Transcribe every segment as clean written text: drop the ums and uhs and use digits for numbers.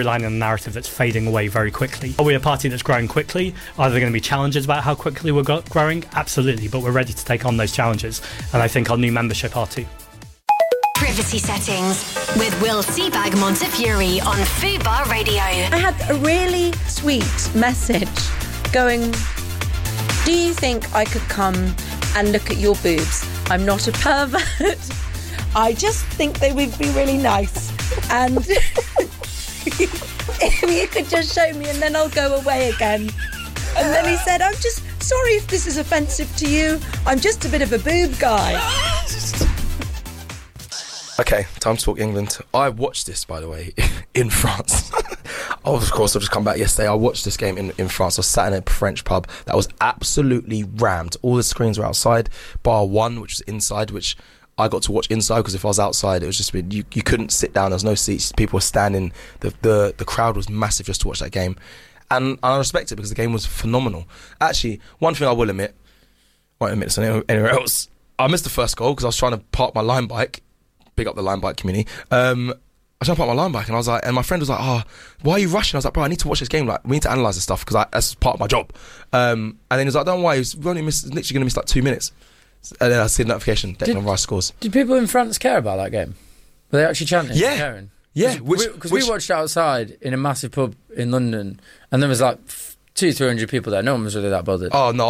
storyline and a narrative that's fading away very quickly. Are we a party that's growing quickly? Are there going to be challenges about how quickly we're growing? Absolutely, but we're ready to take on those challenges, and I think our new membership are too. Privacy Settings with Will Seabag Montefiore on Fubar Radio. I had a really sweet message going, do you think I could come and look at your boobs? I'm not a pervert. I just think they would be really nice. And if you could just show me and then I'll go away again. And then he said, I'm just sorry if this is offensive to you. I'm just a bit of a boob guy. Okay, time to talk England. I watched this, by the way, in France. Of course, I've just come back yesterday. I watched this game in France. I was sat in a French pub that was absolutely rammed. All the screens were outside, bar one, which was inside, which I got to watch inside because if I was outside, it was just you couldn't sit down. There was no seats. People were standing. The crowd was massive just to watch that game. And I respect it because the game was phenomenal. Actually, one thing I will admit, I won't admit this anywhere else, I missed the first goal because I was trying to park my line bike. Big up the line bike community. I was trying to park my line bike and I was like, and my friend was like, why are you rushing? I was like, bro, I need to watch this game. Like, we need to analyse this stuff because that's part of my job. And then he was like, don't worry, we're literally going to miss like 2 minutes. And then I see the notification, Declan Rice scores. Did people in France care about that game? Were they actually chanting? Yeah. Caring? Yeah. Because we watched it outside in a massive pub in London and there was like 200-300 people there. No one was really that bothered. Oh, no,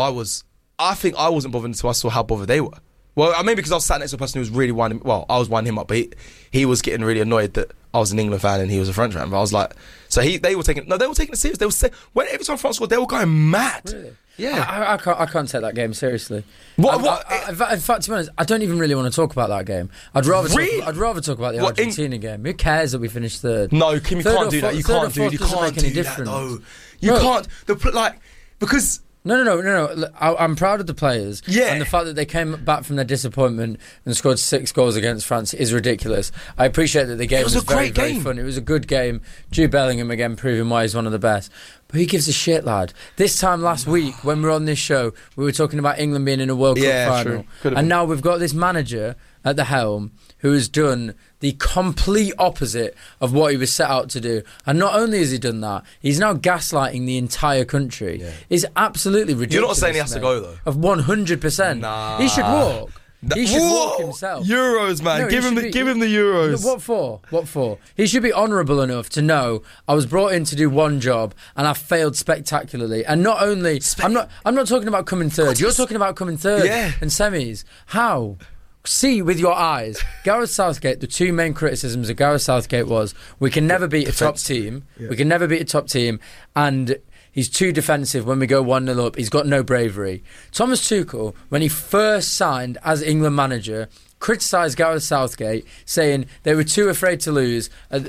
I think I wasn't bothered until I saw how bothered they were. Well, I mean, because I was sat next to a person who was really winding... Well, I was winding him up, but he was getting really annoyed that I was an England fan and he was a French fan. But I was like... So they were taking... No, they were taking it serious. They were every time France scored, they were going mad. Really? Yeah. I can't take that game seriously. What? In fact, to be honest, I don't even really want to talk about that game. I'd rather talk about the Argentina game. Who cares that we finished third? No, Kim, you can't do that. You can't do that. No. You can't... Because... No. Look, I'm proud of the players. Yeah. And the fact that they came back from their disappointment and scored 6 goals against France is ridiculous. I appreciate that the game was very, very fun. It was a good game. Jude Bellingham again proving why he's one of the best. But who gives a shit, lad? This time last week, when we were on this show, we were talking about England being in a World Cup final. And now we've got this manager at the helm who has done the complete opposite of what he was set out to do. And not only has he done that, he's now gaslighting the entire country. Yeah. It's absolutely ridiculous. You're not saying he has to go, though? Of 100%. Nah. He should walk. He should walk himself. Euros, man. No, give him the Euros. What for? He should be honourable enough to know I was brought in to do one job and I failed spectacularly. And not only... I'm not talking about coming third. You're talking about coming third in semis. How? See with your eyes. Gareth Southgate, the two main criticisms of Gareth Southgate was we can never beat a top team. Yeah. We can never beat a top team, and he's too defensive when we go 1-0 up. He's got no bravery. Thomas Tuchel, when he first signed as England manager, criticised Gareth Southgate, saying they were too afraid to lose.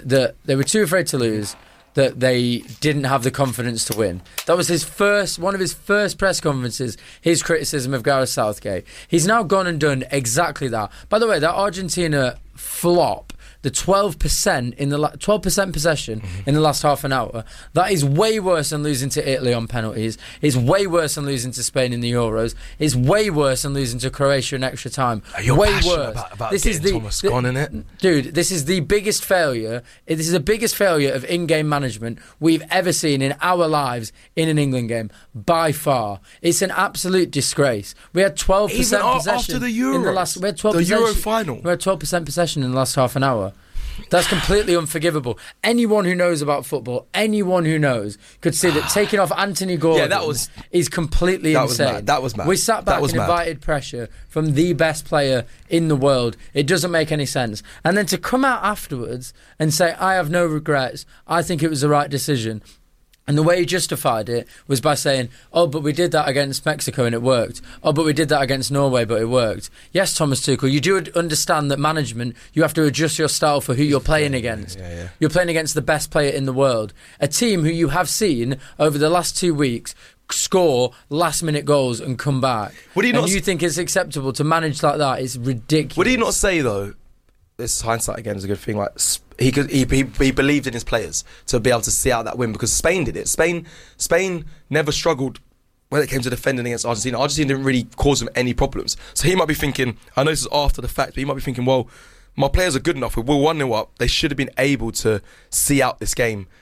That they didn't have the confidence to win. That was one of his first press conferences, his criticism of Gareth Southgate. He's now gone and done exactly that. By the way, that Argentina flop, the 12% possession in the last half an hour, that is way worse than losing to Italy on penalties. It's way worse than losing to Spain in the Euros. It's way worse than losing to Croatia in extra time. You're way passionate worse. About this is Thomas gone in it, dude. This is the biggest failure. This is the biggest failure of in-game management we've ever seen in our lives in an England game by far. It's an absolute disgrace. We had 12% possession after the Euros. In the last. We had 12%. The Euro final. We had 12% possession in the last half an hour. That's completely unforgivable. Anyone who knows about football, anyone who knows, could see that taking off Anthony Gordon is completely insane. That was mad. We sat back and invited pressure from the best player in the world. It doesn't make any sense. And then to come out afterwards and say, I have no regrets, I think it was the right decision. And the way he justified it was by saying, oh, but we did that against Mexico and it worked. Oh, but we did that against Norway, but it worked. Yes, Thomas Tuchel, you do understand that management, you have to adjust your style for who you're playing against. Yeah. You're playing against the best player in the world. A team who you have seen over the last 2 weeks score last-minute goals and come back. You think it's acceptable to manage like that? It's ridiculous. Would he not say, though, this hindsight again is a good thing, like he believed in his players to be able to see out that win, because Spain did it. Spain never struggled when it came to defending against Argentina. Argentina didn't really cause them any problems. So he might be thinking, I know this is after the fact, but he might be thinking, well, my players are good enough. We're 1-0 up. They should have been able to see out this game